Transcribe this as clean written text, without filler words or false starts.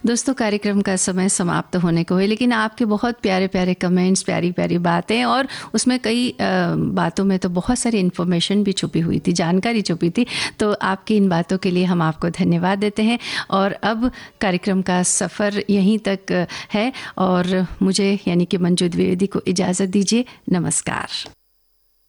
दोस्तों, कार्यक्रम का समय समाप्त होने को है, लेकिन आपके बहुत प्यारे प्यारे कमेंट्स, प्यारी प्यारी बातें, और उसमें कई बातों में तो बहुत सारी इन्फॉर्मेशन भी छुपी हुई थी, जानकारी छुपी थी। तो आपकी इन बातों के लिए हम आपको धन्यवाद देते हैं। और अब कार्यक्रम का सफ़र यहीं तक है और मुझे यानी कि मंजू द्विवेदी को इजाज़त दीजिए। नमस्कार।